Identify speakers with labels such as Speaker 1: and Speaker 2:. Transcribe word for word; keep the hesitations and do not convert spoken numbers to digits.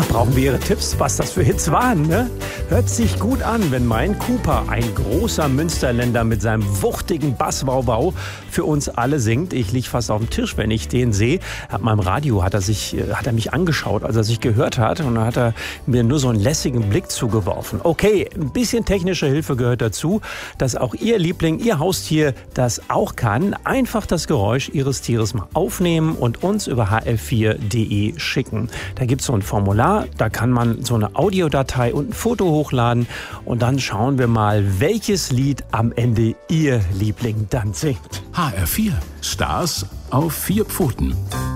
Speaker 1: brauchen wir Ihre Tipps, was das für Hits waren, ne? Hört sich gut an, wenn mein Cooper, ein großer Münsterländer mit seinem wuchtigen Basswauwau, für uns alle singt. Ich lieg fast auf dem Tisch, wenn ich den sehe. Ab meinem Radio hat er sich, hat er mich angeschaut, als er sich gehört hat, und dann hat er mir nur so einen lässigen Blick zugeworfen. Okay, ein bisschen technische Hilfe gehört dazu, dass auch Ihr Liebling, Ihr Haustier das auch kann. Einfach das Geräusch Ihres Tieres mal aufnehmen und uns über h f vier punkt d e schicken. Da gibt es so ein Formular, da kann man so eine Audiodatei und ein Foto hochladen und dann schauen wir mal, welches Lied am Ende Ihr Liebling dann singt.
Speaker 2: H R vier. Stars auf vier Pfoten.